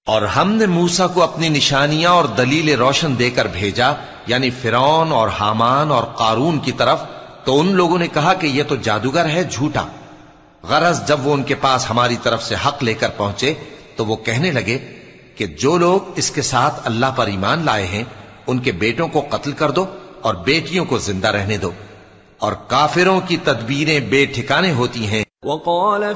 और हमने मूसा को अपनी निशानियां और दलील रोशन देकर भेजा, यानी फिरौन और हामान और कारून की तरफ, तो उन लोगों ने कहा कि यह तो जादूगर है, झूठा। गरज जब वो उनके पास हमारी तरफ से हक लेकर पहुंचे तो वो कहने लगे कि जो लोग इसके साथ अल्लाह पर ईमान लाए हैं उनके बेटों को कत्ल कर दो और बेटियों को जिंदा रहने दो, और काफिरों की तदबीरें बेठिकाने होती हैं।